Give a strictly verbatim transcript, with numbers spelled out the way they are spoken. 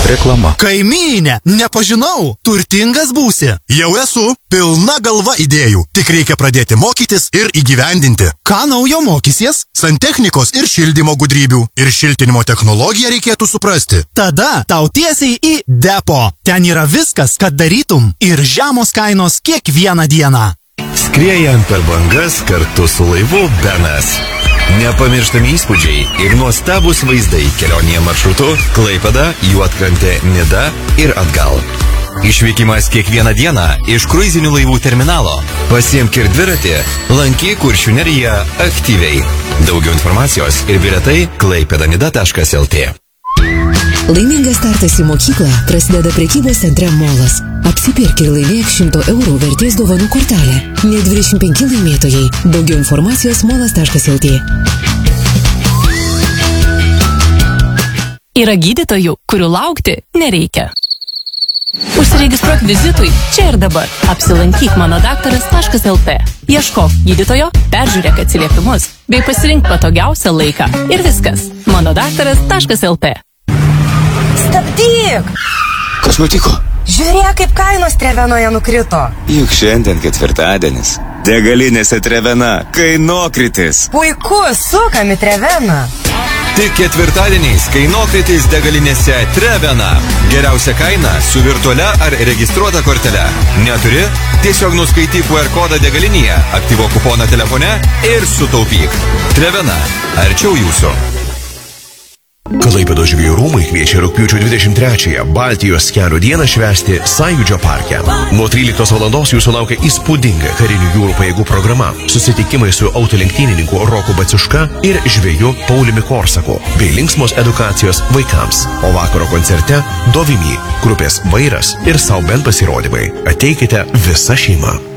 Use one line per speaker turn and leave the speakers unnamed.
Reklama.
Kaimynė, nepažinau, turtingas būsi.
Jau esu, pilna galva idėjų. Tik reikia pradėti mokytis ir įgyvendinti.
Ką naujo mokysies?
Santechnikos ir šildymo gudrybių. Ir šiltinimo technologiją reikėtų suprasti.
Tada tau tiesiai į depo. Ten yra viskas, kad darytum. Ir žemos kainos kiekvieną dieną.
Skriejant per bangas kartu su laivu Benas. Nepamirštami įspūdžiai ir nuostabus vaizdai kelionėje maršrutu Klaipėda, Juodkrantė, Nida ir atgal. Išvykimas kiekvieną dieną iš kruizinių laivų terminalo. Pasiimk ir dviratį, lankyk Kuršių neriją aktyviai. Daugiau informacijos ir bilietai klaipėdanida taškas lt.
Laimingas startas į mokyklą prasideda prekybos centre Molas. Apsipirk ir laimėk šimto eurų vertės dovanų kortelę. Ne dvidešimt penki laimėtojai. Daugiau informacijos molas taškas lt.
Yra gydytojų, kurių laukti nereikia. Užsiregistruok vizitui čia ir dabar. Apsilankyk mano daktaras taškas lt. Ieškok gydytojo, peržiūrėk atsiliepimus, bei pasirink patogiausią laiką. Ir viskas. mano daktaras taškas lt.
Stabdyk!
Kas nutiko?
Žiūrėk, kaip kainos Trevenoje nukrito.
Juk šiandien ketvirtadienis. Degalinėse Trevena kainokritis.
Puiku, sukam į Treveną.
Tik ketvirtadieniais kainokritis degalinėse Trevena. Geriausia kaina su virtualia ar registruota kortele. Neturi? Tiesiog nuskaityk Q R kodą degalinėje, aktyvuok kuponą telefone ir sutaupyk. Trevena. Arčiau jūsų.
Klaipėdos žvejų rūmai kviečia rugpjūčio dvidešimt trečiąją Baltijos kelio dieną švęsti Sąjūdžio parke. Nuo tryliktos valandos jūsų laukia įspūdinga karinių jūrų pajėgų programa, susitikimai su autolenktynininku Roku Baciuška ir žveju Pauliumi Korsaku, bei linksmos edukacijos vaikams. O vakaro koncerte Dovimy, grupės Vairas ir Sau bent pasirodymai. Ateikite visa šeima.